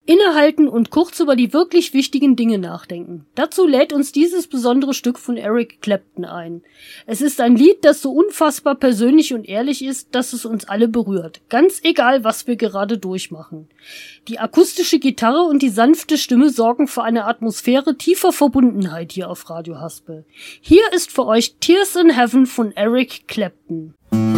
Innehalten und kurz über die wirklich wichtigen Dinge nachdenken. Dazu lädt uns dieses besondere Stück von Eric Clapton ein. Es ist ein Lied, das so unfassbar persönlich und ehrlich ist, dass es uns alle berührt. Ganz egal, was wir gerade durchmachen. Die akustische Gitarre und die sanfte Stimme sorgen für eine Atmosphäre tiefer Verbundenheit hier auf Radio Haspel. Hier ist für euch Tears in Heaven von Eric Clapton.